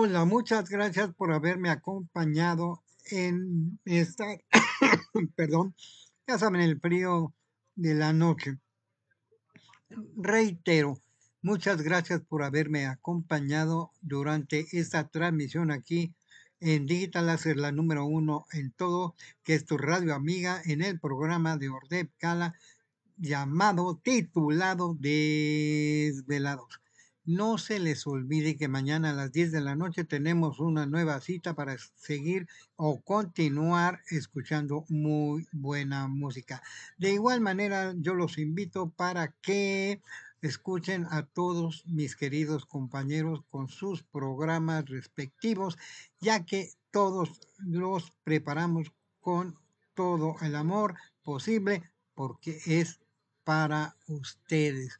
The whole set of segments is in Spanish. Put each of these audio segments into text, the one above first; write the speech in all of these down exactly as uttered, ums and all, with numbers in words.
Hola, muchas gracias por haberme acompañado en esta, perdón, ya saben, el frío de la noche. Reitero, muchas gracias por haberme acompañado durante esta transmisión aquí en Digital Láser, la número uno en todo, que es tu radio amiga en el programa de Ordep Cala llamado, titulado Desvelados. No se les olvide que mañana a las diez de la noche tenemos una nueva cita para seguir o continuar escuchando muy buena música. De igual manera, yo los invito para que escuchen a todos mis queridos compañeros con sus programas respectivos, ya que todos los preparamos con todo el amor posible porque es para ustedes.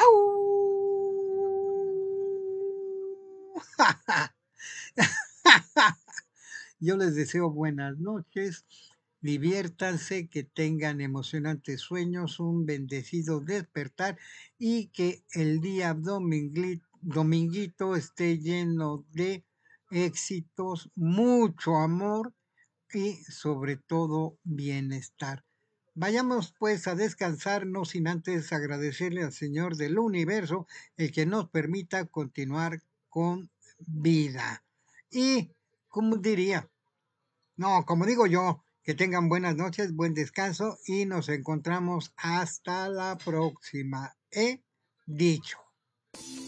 Yo les deseo buenas noches, diviértanse, que tengan emocionantes sueños, un bendecido despertar y que el día domingui- dominguito esté lleno de éxitos, mucho amor y sobre todo bienestar. Vayamos pues a descansar, no sin antes agradecerle al Señor del universo el que nos permita continuar con vida. Y, como diría, no, como digo yo, que tengan buenas noches, buen descanso y nos encontramos hasta la próxima. He dicho.